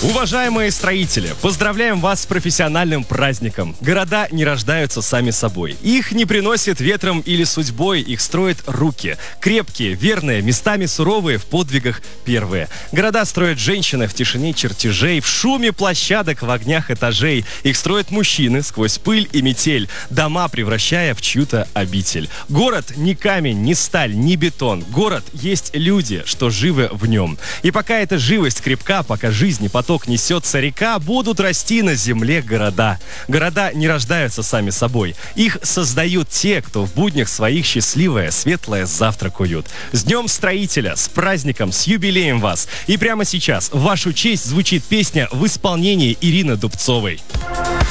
Уважаемые строители, поздравляем вас с профессиональным праздником. Города не рождаются сами собой. Их не приносит ветром или судьбой, их строят руки. Крепкие, верные, местами суровые, в подвигах первые. Города строят женщины в тишине чертежей, в шуме площадок, в огнях этажей. Их строят мужчины сквозь пыль и метель, дома превращая в чью-то обитель. Город не камень, не сталь, не бетон. Город есть люди, что живы в нем. И пока эта живость крепка, пока жизнь и поток несется река, будут расти на земле города. Города не рождаются сами собой. Их создают те, кто в буднях своих счастливое, светлое завтра куют. С Днем Строителя, с праздником, с юбилеем вас! И прямо сейчас в вашу честь звучит песня в исполнении Ирины Дубцовой.